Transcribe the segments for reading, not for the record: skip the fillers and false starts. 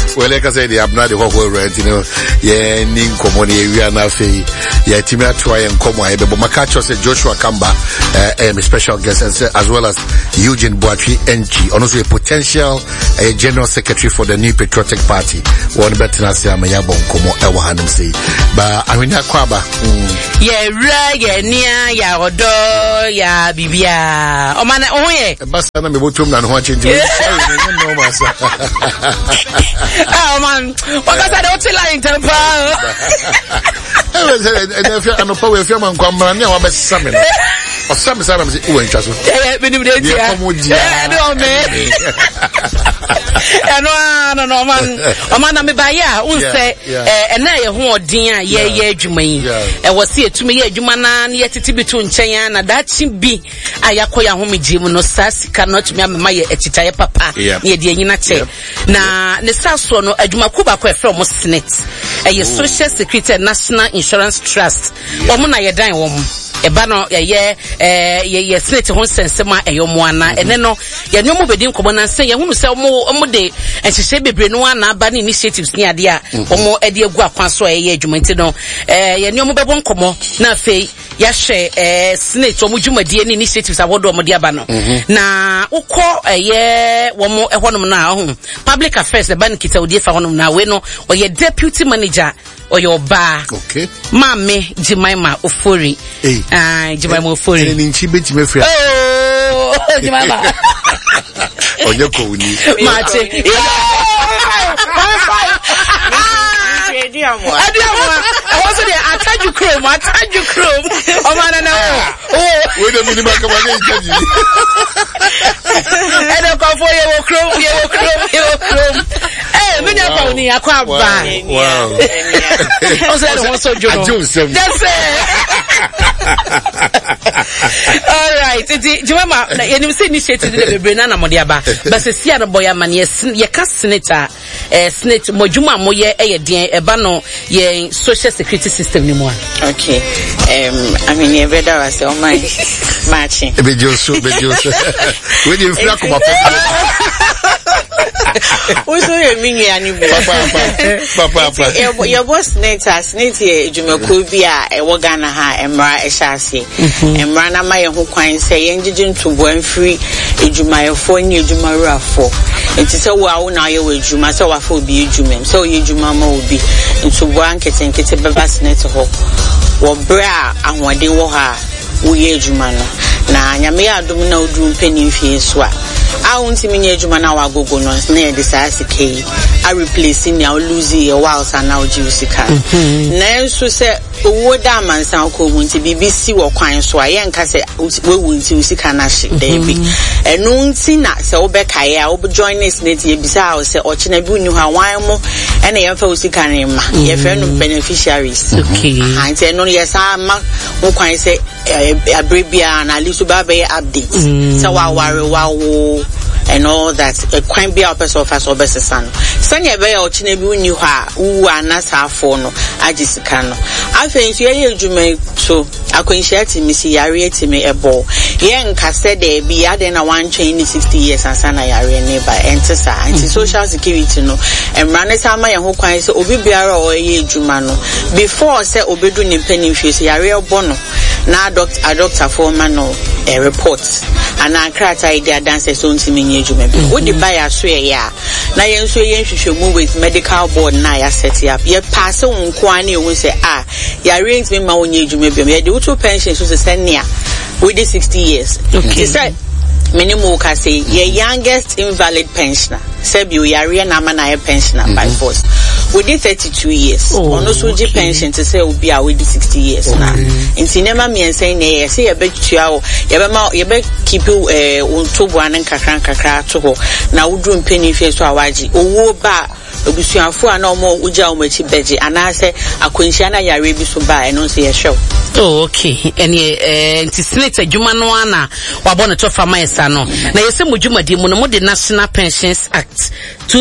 Well, like I said, I'm not the whole rent, you know. Yeah, ning common area na fe. Yeah, Timia try and come away. But my catch was Joshua Kamba, a special guest, as well as Eugene Boatri NG, also a potential general secretary for the New Patriotic Party. One better than say, I'm a yabon komo ewa hanum say. But I mean, kwaba. Yeah, right, yeah, near, ya odo, ya bibia. Oh man, oh yeah. Basta na me botum na ho change. No masa. Oh man, what I said, what's the line, Tempa? And if you're a power, if you're a commander, I'm a salmon. Or some salmon, who ain't just. Yeah, no, man, me by ya, who say, and I who dear, yeah, Jumain. I was here to me, Jumana, yet to be between Chayana, that should be Ayakoya Homiji, no sass cannot be my etitaya papa, near the Unite. Now, the South one, a Jumakuba from Senate, a social security national insurance trust. Woman, I die woman. Ebano ye Senate hon sensema eyomwana eneno ye nyomo bedin komona nse ye hunu se omo de enhyehyɛ bebre no ana aba ne initiatives ni ade a omo ade agu akwan so ye adwumenti no ye nyomo bebo nkomo na afei ya hwɛ Senate omo dwumadi ne initiatives awodo omo de aba no na ukɔ ye womo ehonum na ho public affairs eba ne kita odi fa honum na we no oye deputy manager oyo ba okay mame Jimaima Ofori Jimaima Ofori ni nchi beti mefia Jimaima onye ko uni mate Adiamo I was there attach you chrome oh man na we don't mean back about it and I go for you chrome me na pa uni akwa ba wow also that's all right Jumama you say initiative the bebre na mode aba but se sia no boy man ye ka senator senate modwuma moye den eba no ye social security system ni mo okay I mean you better was on my matching be joso we dey feel like my Oso ye mingi ani bi papa your boss Senate ye dwumako bi a ewo Ghana ha emra ehyaase emra na ma ye ho kwan se ye ngige ntubo amfiri edwumayefo ni edwumarafo enti se wo awo na ye wo edwuma se wa fa obi edwumem se ye edwuma ma obi ntubo ankete beba Senate ho wo bra ahwade wo ha wo ye edwuma no na nyame ya adom na odu mpani mfie so a awunti minye edwuma na wa gogo no na ye desase kei a replace ni a lose ye whilst and now usika na nso se owo da mansan ko mu nti BBC wo kwan so a ye nka se wewu nti usika na hye debi enu nti na se obeka ye a ob join Senate ye bisa o se ochina bi unu ha wan mo ena ye fa usika ne ma ye fa no beneficiaries okay anti enu ye sa ma wo kwan se abribia na lisu ba be update so wa ware wa wo and all that crime be our person of us obesesan sanya be ya ochina bi uni ha wu anasa afo no agisika no afen so ye edwuma so akwenhyati misi yare etime ebo ye nka se de bi ade na 160 years ansana yare ne ba entesa anti social security no emrane sama ye ho kwan se obi biara o ye edwuma no before se obedu ni mpani hwe se yare obo no na doctor for man no report and akrata idea dance so ntimi nye edwuma bi wo di buy aso ya na ye nso ye nhwehwemu with medical board na ya set up ye pass nko ani wo se yare ntimi ma wonye edwuma bi ye de pension so senia with the 60 years okay say minimum ka say your youngest invalid pensioner say you yare na ma na pensioner by force with the 32 years ono so ji pension to say obi a with the 60 years na nti nema me say na ye say ye be tua o ye be keep untobo anan kakra to ho na wudru mpeni fe so awaji owo ba obusuafo ana omo uja omachi beje anase akwanhia na yare bi so ba eno so ye hwew okay ene nti Senate adwuma no ana wabɔ no to fama yesa no na yese modwumadi mu no mo de National Pensions Act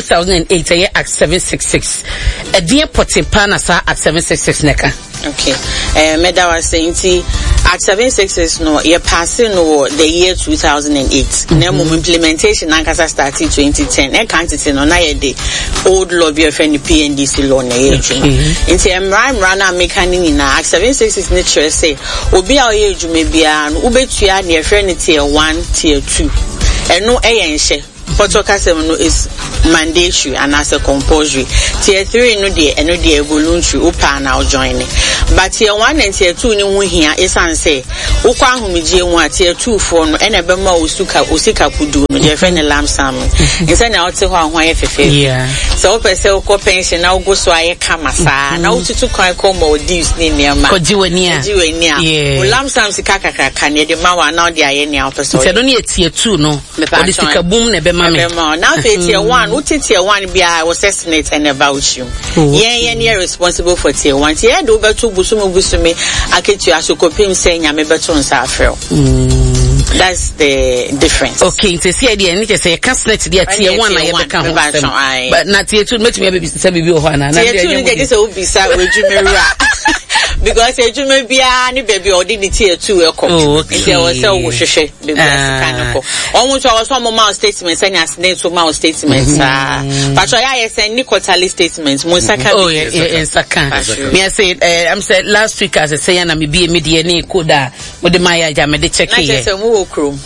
2008 ye Act 766 edie potepa na sa Act 766 neka okay meda was saying Act 766 no ye passing no the year 2008. Nemo implementation nankasa started 2010. E can't say no na ye the old law be of any PNDC law na ye juma. Inti emra na mekani na Act 766 nature say obi a ye juma bia no ubetua na ye friend tier 1 tier 2. Eno eyenhye Potokasem no is mandatory and as a compulsory. Tier 3 no de eno de voluntary upa na join. But tier 1 and tier 2 ni hu hia esan say ukwa ahomije mu a tier 2 for no ena be ma osika kudu no de friend lam sam. Insa na ote ho ahwan fefe. Yeah. So opese ukọ pension na ugo so aye kama saa na ututu kwan ko mo dues ni niam. Kojiweni a. Yeah. Lam sam sika kakaka ne de ma wa na de aye ne opese. Se no ne tier 2 no. Odi sika boom ne be ma me. Now tier 1, who tier 1 be I was estimate and about you. Yeah, responsible for tier 1. Tier do better busume I get you as you copy saying I'm a better on Safro. That's the difference. Okay, to see idea, need to say can't select the tier 1 I ever come. But not tier 2 make me be Sabi Ohana. Tier 2 this will be sad with Jimmy. Because you may be any baby or didn't tier 2 okay. There was so sheshe because almost was some amount statements and as names of my statements but I said Nicotali statements Musaka yes Saka me I said I'm said last week as I say na me be media ni koda with the Maya Jamede check here your chrome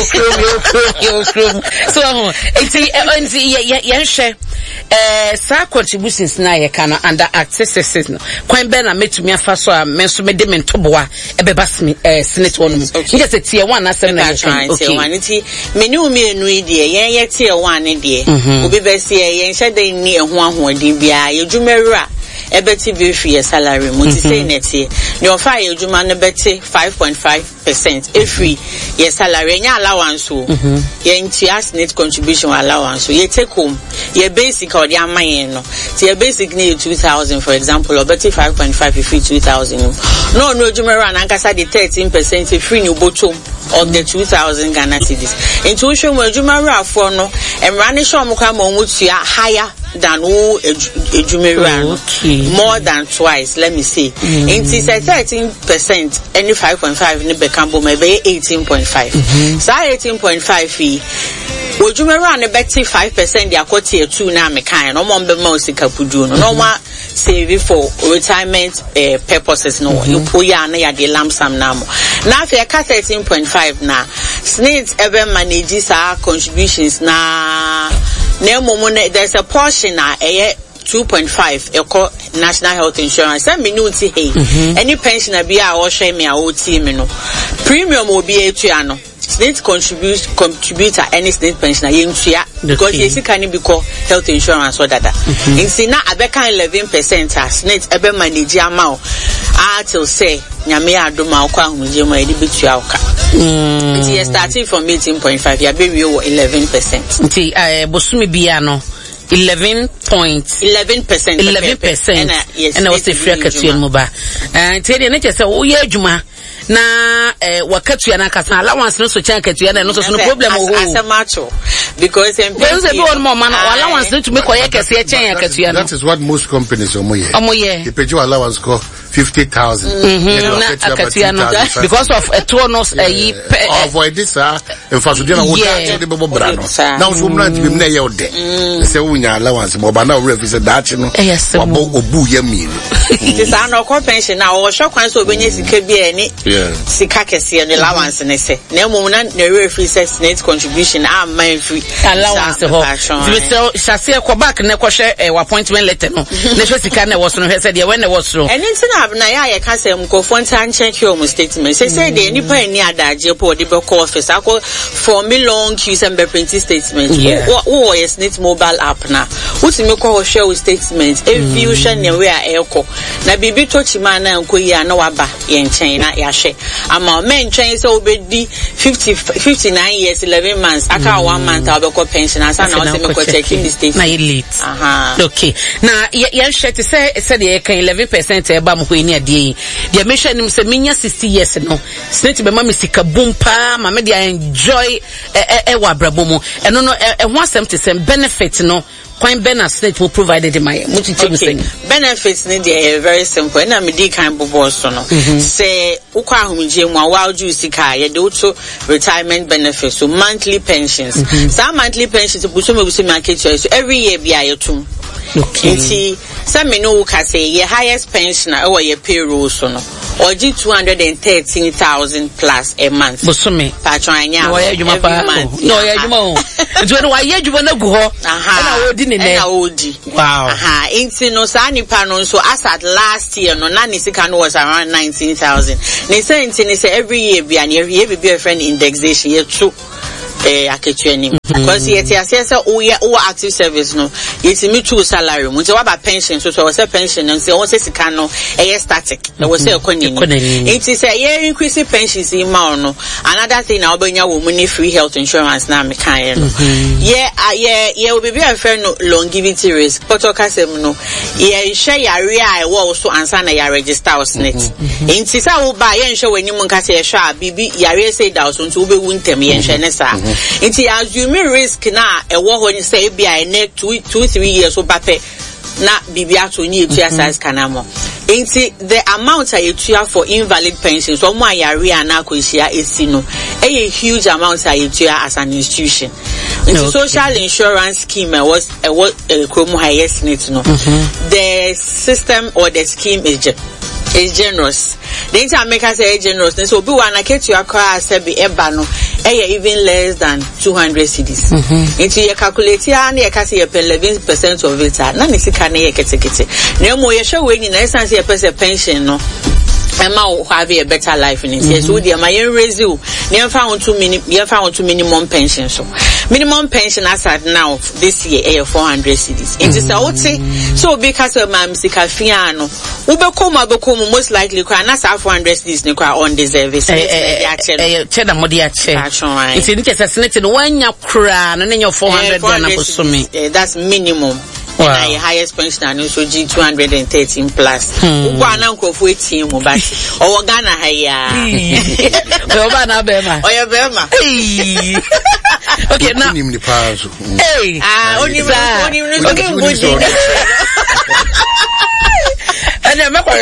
so it's sa contributions na ye kana under accesses no kwan be na metumi afa so a menso me de mentoboa ebeba senate wonum just a tier 1 asem na okay one ti menu me enu ide ye tier 1 de obi be se ye nhye de ni ehu ahoden bia ye dwumawura ebeti bi free your salary mo ti say netie ne ofa ye dwuma no beti 5.5% every your salary nya allowance o ye ntia senate contribution allowance ye take home ye basic or the amayen no ti ye basic ni 2000 for example or beti 5.5 if 2000 no dwumawura na nkasa the 13% free ni bottom of the 2000 Ghana cedis intuition mo dwumawura for no emra ne show mo kwa mo mutua higher than who more than twice, let me say. It is a 13%, any 5.5 ni bekambo maybe 18.5. So 18.5 fee. Would you run a betty 5% ya tier 2 na me kind no more be mouse kapudu no more save for retirement purposes no you ya na ya de lamp sam na mo na fe ka 13.5 na SNIT ever manages our contributions na there's a portion na 2.5 eco national health insurance and minuti hey any pensioner be a or share me a OT me no premium will be a tuano SNIT contribute any SNIT pensioner yentua because you can be called health insurance or that in sina abeka 11% as SNIT ebe manage amount till say nyame adoma kwa humje ma edi betua oka it starting from 18.5 ya be we 11% nti bosumi bia no 11% and I was a free katuan moba and tell you nature say oh ye adwuma na wakatu ya na kasa allowance no so chan katu ya na no so no problem o as a macho because there's a bit more man allowance to make koye kase ya chan ya katu ya. That is what most companies omoye they pay you allowance ko 50,000 because of a tonus avoid this in fact we don't want to be brano now so mna be na ye ode say unya allowance mo ba na refuse that no obu yemi this are no pension na o hwe kwan so obenye sika bi eni sika kese ne allowance ne se na mo na refuse SNIT contribution am man free allowance ho so shase ko back ne ko hwe appointment letter no ne hwe sika na wo so no hwe se de when ne wo so na ya ye ka say mko fontan check your statement say the nipa ani adaje po de be call office akọ for me long queues and be print statement wo yes SNIT mobile app na utimi ko share statement every hwe ne we a eko na bibi to chima na nko yi na waba ye nchen na ya hwe ama men nchen say obedi 59 years 11 months aka 1 month abeko pension asa na o say me ko checking the statement na elite okay na ye hwe to say the 11% eba mo ni ade dia me hwe nim se menya 60 years no SNIT be ma me sika bumpa ma me dia enjoy wa brabo mu eno no ho asem te sem benefit no kwan benefit will provide the my benefits need very simple na me di kan bobo so no say ukwa ahomje mu awa juice ka ye de to retirement benefits so monthly pensions some monthly pensions buso me buso market so every year bia yetum nti some me no ka say your highest pensioner or your payroll so no or 213,000 plus a month buso me patron anya no ya juma pa no ya juma nti no wa ye juma na gu ho na odi ne na odi wow nti no sa nipa no so as at last year no na ni sika no was around 19,000 ne say nti ne say every year bia ne ye be a friend indexation ye too aketwani because yet say o active service no yet me true salary mo say what about pension so say pension and say o say sika no static there was say economy it is say increase pensions in ma no another thing na obenya wo money free health insurance na me kan no yeah we be a friend no longevity risk but okasem no yeah share yare a wo so answer na ya register us net it say wo ba ye nhwe wani mu nka say hwa bibi yare say da so nti wo be wuntem ye nhwe ne sa nti assume risk na ewo ho ni say bia ne 2-3 years so bape na bibia to ni etua size kanamo nti the amount I etua for invalid pension so mo ayare ana akohia esi no a huge amount I etua as an institution nti social insurance scheme was kromo highest net no the system or the scheme is generous. The entire maker say generous. So be one get you acquire be eba no even less than 200 cedis. Into you calculate ya na you can see 11% of it. Na ni sika na ye kete. Na mo ye show we ni na sense ye person pension no. Emma will have a better life in it. Yes, so the my raise you. Never found too minimum pension. So minimum pension as at now this year 400 cedis. It is so because of my Msikafiano. Ubekoma most likely cry na 400 cedis ne cry on the service. Cheddar modia che. It's in case assassinated when you cry and then your 400 that's minimum. Wow. And the highest pension and also G213 plus. Ugana nkrofo etie mu ba. O Ghana ha ya. O ba na bema. O ya bema. Okay, now ni pazo. Hey. Oni and I'm not but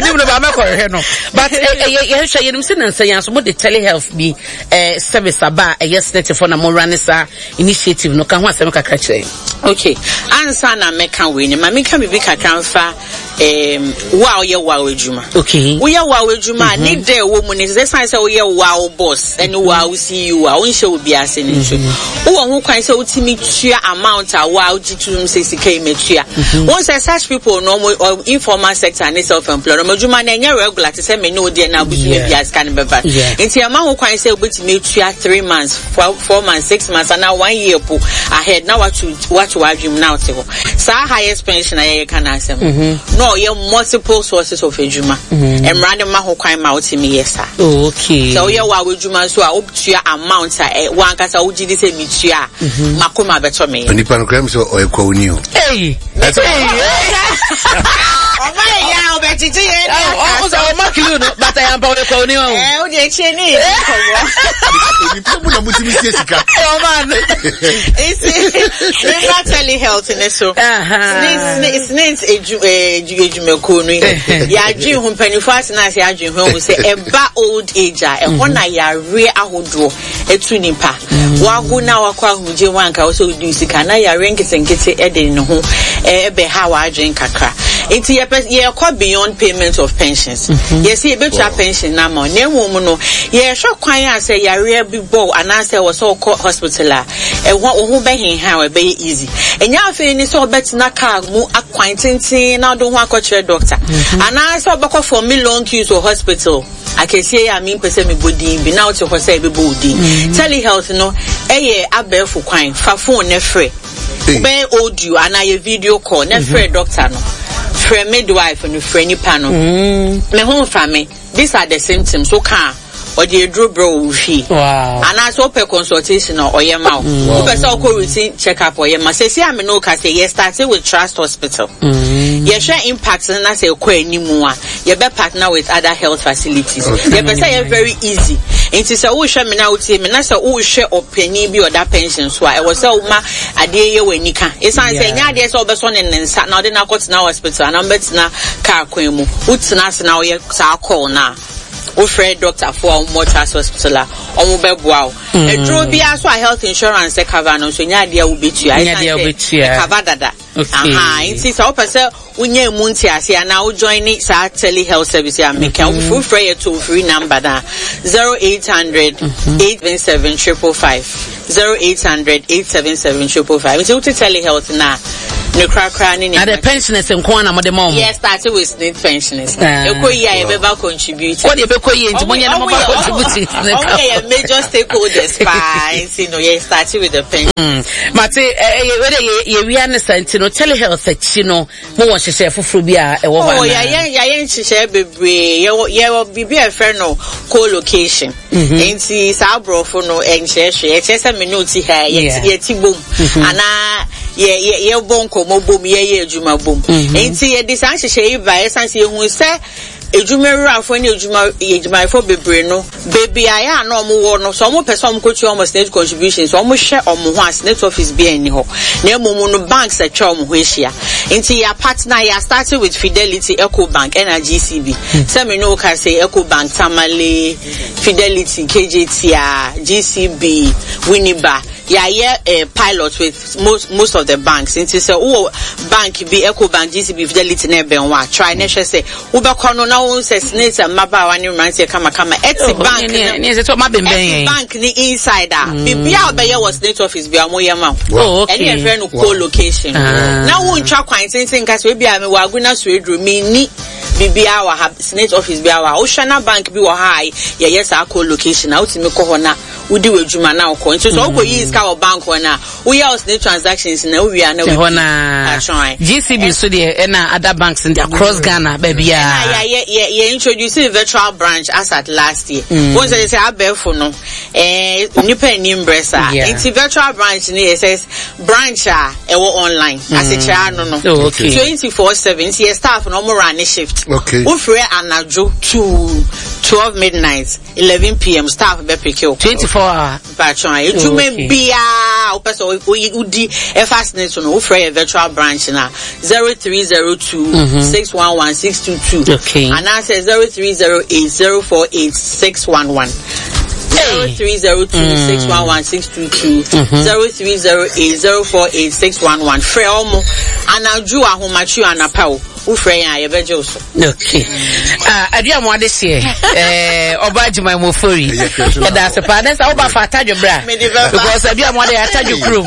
so the telehealth be service about a yesterday for na moranisa initiative no kan ho asem kakra kire. Okay, answer na meka we ni ma meka bi kakranfa wow ye wow ejuma. Okay, we ye wow ejuma ni dey wo mu ni say say we ye wow boss and wow CEO a won hye obi ase ni nso wo ho kwan say utimi tua amount a wow gitum say sika imetua won say such people no informal sector and self-employed ejuma na nya regular to say me no dey na busu bi ase kan beba enti ama ho kwan say obetimi tua 3 months 4 months 6 months and now 1 year po ahead now what wadwum now te ho sa highest pension aye kan asem no ye multiple sources of ejuma emrande ma ho kwan ma utimi yesa. Okay, so ye wa ejuma so a obutua amount a wan kasa ugidi se mitua makoma beto me nipa no kram so oyekwa uni o hey that's oh my yeah obetiti ye o so o makilu no but I am pa oyekwa uni o o de che ni nipa mu na mutimi sika oh man it's not telehealth in so it's ejumeko no ya dwi ho mpanifo asena ase adwi ho say eba old age a ho na ya re ahodo etu nipa wago na wakwa ahuje wanka so do sika na ya re nkesenkete ede ne ho ebe ha wa adwen kakra enti ye kwa beyond payment of pensions yes e betua pension na ma na emu no ye hwe kwan a say ya re bi bo anase wo so hospital a ho be hin ha we be easy enya afi ni so betina car mu akwan tintin na do ho akọchire doctor anase obekọ for me long queues to hospital akesie ya mi pese me bodin bi na o te ho say be bodin telehealth no eye abefu kwan fa phone ne free be audio ana ye video call ne free doctor no free midwife no free ni pa no me ho fa me these are the symptoms so can or the Drubro Ushi. Wow. And as open consultation or Yama. Who routine checkup or Yama says, I'm no case, yes, started with Trust Hospital. Yes, share impacts and I say, okay, anymore. You better partner with other health facilities. You better say, very easy. It is a Usha Minauti, Minasa Usha or Penny or that pension. So I was so ma a day when Nika. It's not saying, yeah, there's all the son and sat now, then I got now hospital and I'm better now car quemu. What's now, you're call now. Ufred doctor for more Trust Hospital or Mobile. It drew be as well health insurance cover no so nya dia ubetu cover dada. It's our person unye munti ase na wo join it sa telehealth service ya make am free to free number da 0800 877 555 0800 877 555. It's to telehealth na no crack ni the pensioners in corner of the mom. Yes, started with need pensioners. Contribute. What you into money and major stakeholders by started with the pension. Mate, we understand to telehealth no more share for Frubia. Oh, yeah, share baby. You be a friend no co-location. And see Sabro for no and share just a minute here, yet boom. And yeah, bonko mobum ye juma boom. Ain't see a disaster shave by essence who say Ejumera for any ejuma for bebreno baby I no more no so more person coach almost net contributions almost share on once net office be any ho na no banks a chom hwehia into your partner ya started with Fidelity EcoBank and GCB some no can say EcoBank Tamale Fidelity KJT GCB Winneba yeah a pilot with most of the banks into say bank be EcoBank GCB Fidelity na be one try na say ubekono na says Nate and Maba when you man say kama Etsy bank bank ni insider bibia be was net office be amoya ma any a friend co-location now won twa kwan tin case we bia me wa aguna so edru me ni bibia wa net office bia wa Oceana bank bi wa high yes a co-location na utimi ko ho na udi wedwuma na ko nso so ko yi ska bank na we use net transactions na we are na GCB so there na other banks in across Ghana baby yeah, introduced the virtual branch as at last year. Once they say abefo no nipa nimbresa. It's virtual branch ni says branch online as a child no 24/7 see staff no more run shift. Okay. Ufre anajo to 12 midnight 11 p.m. staff be pick 24 hour batch on you may be person udi fastness no ufre virtual branch na 0302 611 622. Okay. And I say 0308 048 611. 0302 611 622 0308 048 611. Freomo and I'll do a home at you and a pow. Okay. Adia mo ade se Obajima mo fori. That's a partner say oba fa tajo bra. Because adia mo ade atajo crew.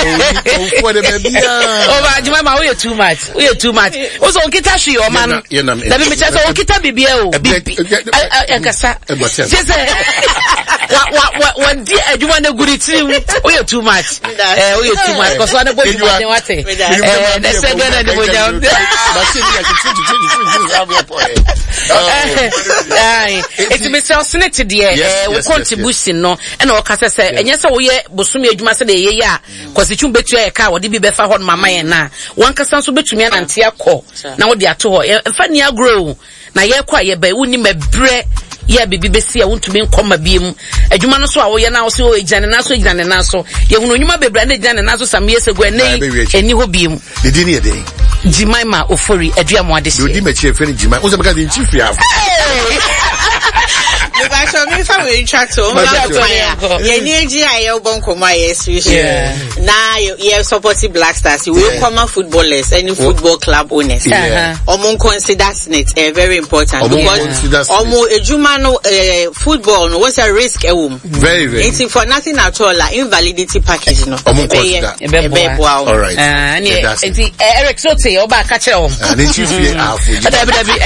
Obajima ma we too much. We too much. Oso nkita hwe o man. Na me cha so nkita bibia o. Akasa. Just what dear adwuma na guri tim. We too much. We too much because one boy you what. The second and the boy. It's Mr. Senate dear we contribution no and o kasa say enye say wo ye bosumi adwuma say de ye ya kwase twum betu e ka wo de bi be fa ho mama ye na wan kasa so betumi anante akọ na wo de ato ho fa ni agro na ye kwa ye ba woni mabre ye bibi besi a wontumi nkoma biem adwuma no so a wo ye na wo so ejane na so ye hunu nyuma bebra na ejane na so sam ye segu eni ho biem didi ne dey Jimaima Ofori Adriam Wadisi. You did make your friend Jimaima. Who's because in chief? Me fa we chat to ye ni ayo bonko ma yes na ye support Black Stars we come footballers any football club owners omo consider it very important because omo ejuma no football no was a risk very it's for nothing at all like invalidity package no omo consider all right Eric Sote oba ka kire o and chief